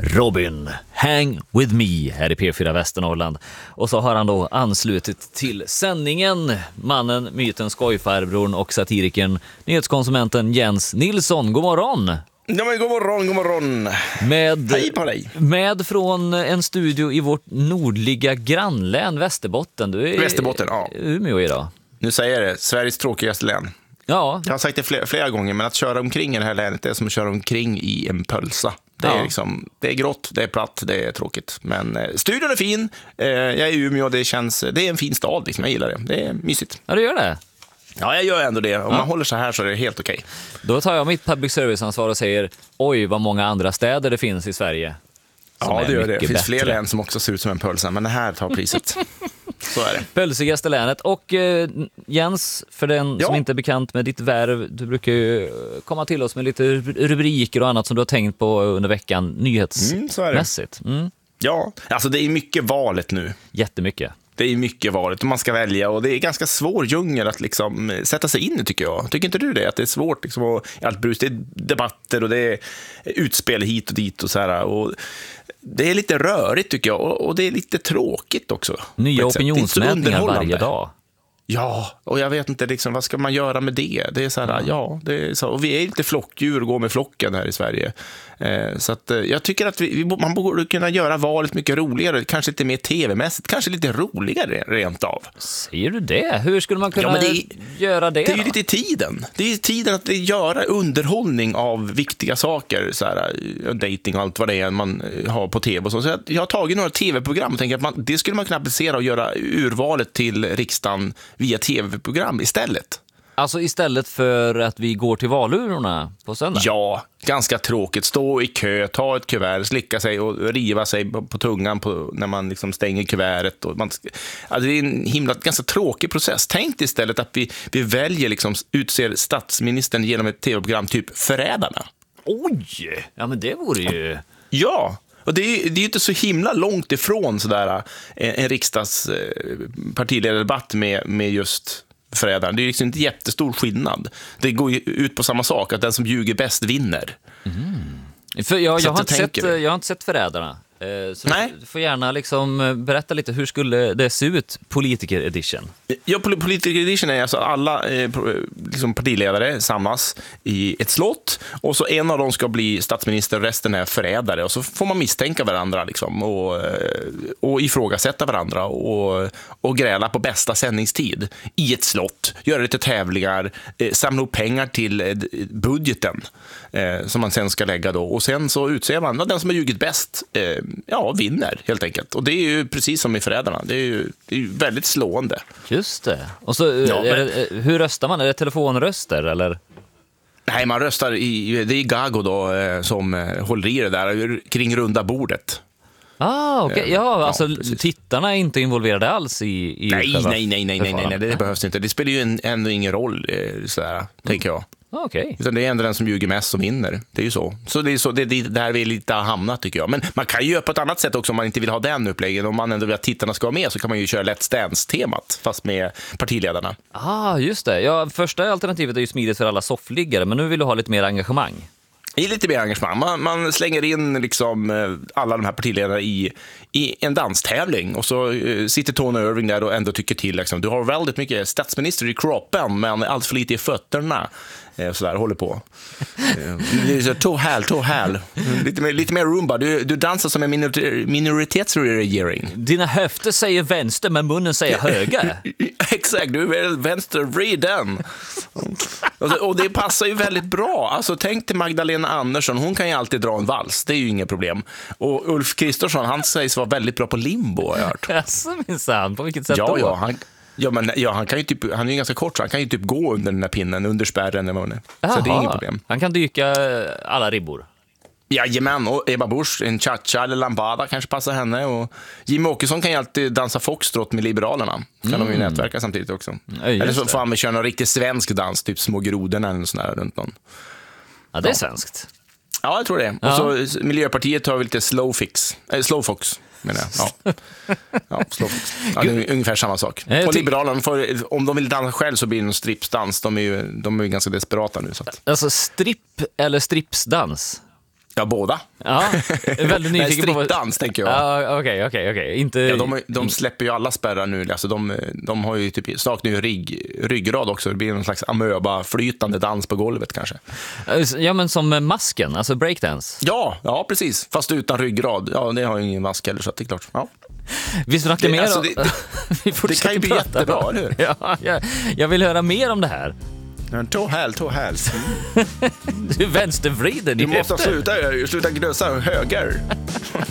Robin, hang with me här i P4 Västernorrland. Och så har han då anslutit till sändningen mannen, myten, skojfarbrorn och satirikern, nyhetskonsumenten Jens Nilsson. God morgon! Ja, men god morgon. Hej på dig. Med från en studio i vårt nordliga grannlän Västerbotten. Du är Västerbotten, ja. Umeå idag. Nu säger jag det, Sveriges tråkigaste län. Ja. Jag har sagt det flera gånger, men att köra omkring i det här länet är som att köra omkring i en pölsa. Det är liksom, det är grått, det är platt, det är tråkigt. Men studion är fin, jag är i Umeå, det är en fin stad, liksom. Jag gillar det. Det är mysigt. Ja, du gör det? Ja, jag gör ändå det. Om man håller så här så är det helt okej. Då tar jag mitt public service-ansvar och säger, oj vad många andra städer det finns i Sverige. Ja, det gör det. Det finns fler län som också ser ut som en pölsa, men det här tar priset. Så är det. Pölsigaste länet. Och Jens, för den som inte är bekant med ditt värv, du brukar ju komma till oss med lite rubriker och annat som du har tänkt på under veckan nyhetsmässigt. Ja, alltså det är mycket valet nu. Jättemycket. Det är mycket valet och man ska välja, och det är ganska svår djungel att liksom sätta sig in i, tycker jag. Tycker inte du det? Att det är svårt liksom, och allt brus, det är debatter och det är utspel hit och dit och så här, och det är lite rörigt, tycker jag, och det är lite tråkigt också. Nya opinionsmätningar varje dag. Ja, och jag vet inte liksom, vad ska man göra med det? Det är så här, det är så, och vi är lite flockdjur och går med flocken här i Sverige. Så att jag tycker att man borde kunna göra valet mycket roligare, kanske lite mer tv-mässigt, kanske lite roligare rent av. Säger du det? Hur skulle man kunna göra det? Det är ju lite tiden. Det är tiden att göra underhållning av viktiga saker, så här, dating och allt vad det är man har på tv och så. Så jag har tagit några tv-program och tänker att det skulle man kunna applicera och göra urvalet till riksdagen via tv-program istället. Alltså istället för att vi går till valurnorna på söndag? Ja, ganska tråkigt. Stå i kö, ta ett kuvert, slicka sig och riva sig på tungan när man liksom stänger kuvertet. Och alltså det är en ganska tråkig process. Tänk istället att vi väljer liksom, utser statsministern genom ett tv-program, typ Förrädarna. Oj! Ja, men det vore ju... Ja, och det är ju inte så himla långt ifrån sådär en riksdagspartiledardebatt med just Förrädaren. Det är liksom inte jättestor skillnad. Det går ju ut på samma sak, att den som ljuger bäst vinner. För jag har inte sett Förrädarna. Så du får gärna liksom berätta lite, hur skulle det se ut, Politiker Edition? Ja, Politiker Edition är alltså alla liksom partiledare samlas i ett slott, och så en av dem ska bli statsminister, resten är förrädare, och så får man misstänka varandra liksom, och ifrågasätta varandra och gräla på bästa sändningstid i ett slott, göra lite tävlingar, samla upp pengar till budgeten som man sen ska lägga då, och sen så utser man den som har ljugit bäst vinner helt enkelt. Och det är ju precis som i Förrädarna. Det är ju väldigt slående. Just det. Och så hur röstar man? Är det telefonröster eller? Nej, man röstar det är Gago då som håller i det där kring runda bordet. Okej. Alltså tittarna är inte involverade alls i Nej, det behövs inte. Det spelar ju ändå ingen roll sådär, tänker jag. Okay. Utan det är ändå den som ljuger mest som vinner. Det är ju så. Så det är där vi lite har hamnat, tycker jag. Men man kan ju göra på ett annat sätt också om man inte vill ha den uppläggen. Om man ändå vill att tittarna ska vara med, så kan man ju köra Let's Dance-temat fast med partiledarna. Just det. Ja, första alternativet är ju smidigt för alla soffliggare, men nu vill du ha lite mer engagemang. Lite mer engagemang. Man slänger in liksom alla de här partiledarna i en danstävling, och så sitter Tony Irving där och ändå tycker till liksom, du har väldigt mycket statsminister i kroppen men allt för lite i fötterna. Så där håller på. Det är så tå häl. Lite mer rumba. Du dansar som en minoritetsregering. Dina höfter säger vänster men munnen säger höger. Exakt, du är vänster, vrid den. Och det passar ju väldigt bra. Alltså tänk till Magdalena Andersson, hon kan ju alltid dra en vals. Det är ju inget problem. Och Ulf Kristersson, han sägs vara väldigt bra på limbo, har jag hört. Jaså, minsann. På vilket sätt då? Han kan ju typ, han är ju ganska kort, så han kan ju typ gå under den här pinnen, under spärren. Så det är inget problem. Han kan dyka alla ribbor. Jajamän, och Ebba Busch, en cha-cha eller lambada kanske passar henne, och Jimmy Åkesson kan ju alltid dansa foxtrot med Liberalerna. Kan de ju nätverka samtidigt också. Eller så får han köra någon riktigt svensk dans, typ Små grodorna eller sån där runt någon. Ja, det är svenskt. Ja, jag tror det. Och så Miljöpartiet har väl lite slowfox. Slowfox. Ja, det är ungefär samma sak. Och Liberalerna, om de vill dansa själv så blir det en stripsdans. De är ju ganska desperata nu. Så att. Alltså stripp eller stripsdans? Ja, båda. Ja, väldigt nyfiken på striktdans, tänker jag. Ja, okej. Inte... Ja, de släpper ju alla spärrar nu. Alltså de har ju typ saknar ju ryggrad också. Det blir någon slags amöba-flytande dans på golvet kanske. Ja, men som masken, alltså breakdance. Ja, precis. Fast utan ryggrad. Ja, det har ju ingen mask heller, så det är klart. Ja. Vi snackar mer alltså, det kan ju bli jättebra, eller hur? Ja, jag vill höra mer om det här. Två häls. Du vänstervrider. Du måste sluta gnösa höger.